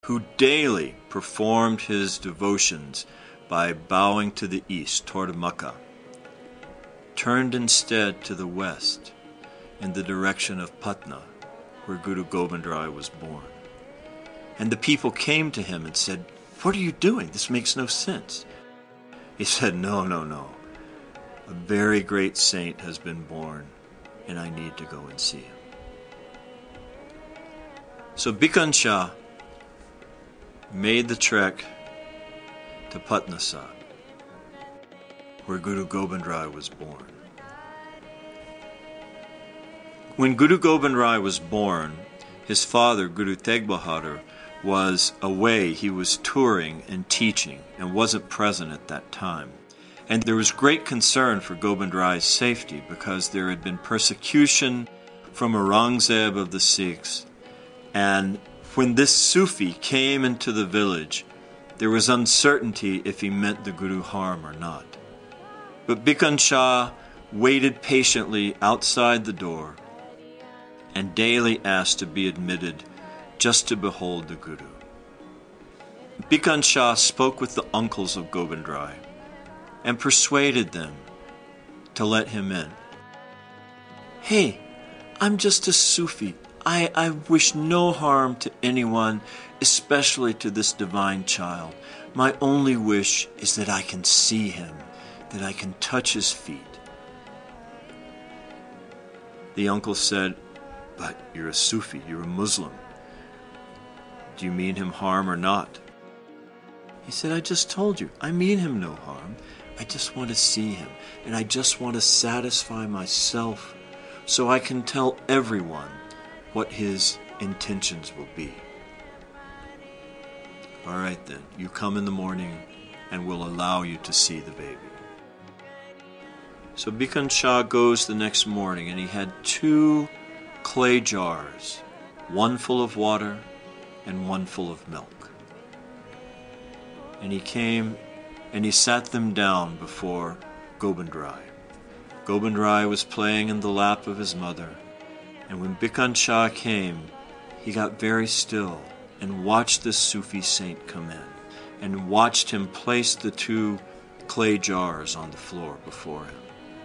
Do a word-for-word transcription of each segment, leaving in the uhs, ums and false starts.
who daily performed his devotions by bowing to the east toward Makkah, turned instead to the west in the direction of Patna, where Guru Gobind Rai was born. And the people came to him and said, "What are you doing? This makes no sense." He said, "No, no, no. A very great saint has been born, and I need to go and see him." So Bhikan Shah made the trek to Patna Sahib, where Guru Gobind Rai was born. When Guru Gobind Rai was born, his father, Guru Tegh Bahadur, was away. He was touring and teaching and wasn't present at that time. And there was great concern for Gobind Rai's safety because there had been persecution from Aurangzeb of the Sikhs. And when this Sufi came into the village, there was uncertainty if he meant the Guru harm or not. But Bhikan Shah waited patiently outside the door and daily asked to be admitted just to behold the Guru. Bhikan Shah spoke with the uncles of Gobind Rai and persuaded them to let him in. "Hey, I'm just a Sufi. I, I wish no harm to anyone, especially to this divine child. My only wish is that I can see him, that I can touch his feet." The uncle said, "But you're a Sufi, you're a Muslim. Do you mean him harm or not?" He said, "I just told you, I mean him no harm. I just want to see him, and I just want to satisfy myself so I can tell everyone what his intentions will be." "All right then, you come in the morning and we'll allow you to see the baby." So Bhikan Shah goes the next morning, and he had two clay jars, one full of water and one full of milk. And he came and he sat them down before Gobind Rai. Gobind Rai was playing in the lap of his mother, and when Bhikan Shah came, he got very still and watched the Sufi saint come in, and watched him place the two clay jars on the floor before him.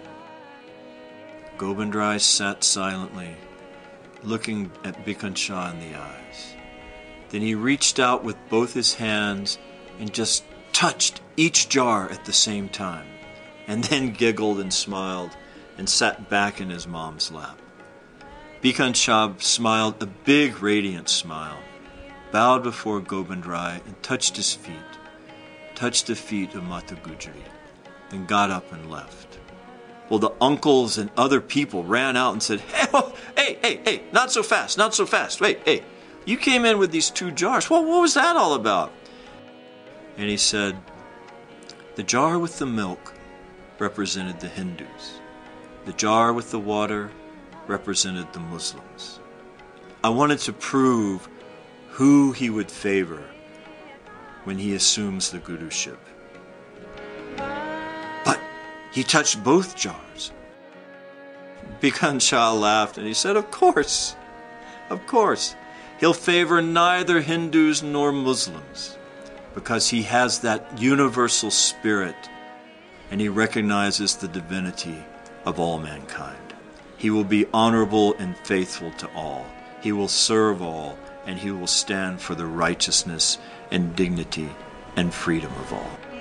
Gobind Rai sat silently, looking at Bhikan Shah in the eyes. Then he reached out with both his hands and just touched each jar at the same time, and then giggled and smiled and sat back in his mom's lap. Bhikan Shah smiled a big radiant smile, bowed before Gobind Rai and touched his feet, touched the feet of Mata Gujari, then got up and left. Well, the uncles and other people ran out and said, "Hey, oh, hey, hey, hey, not so fast, not so fast. Wait, hey, you came in with these two jars. Well, what was that all about?" And he said, "The jar with the milk represented the Hindus. The jar with the water represented the Muslims. I wanted to prove who he would favor when he assumes the guruship. But he touched both jars." Bhikan Shah laughed and he said, "Of course, of course. He'll favor neither Hindus nor Muslims because he has that universal spirit and he recognizes the divinity of all mankind. He will be honorable and faithful to all. He will serve all, and he will stand for the righteousness and dignity and freedom of all."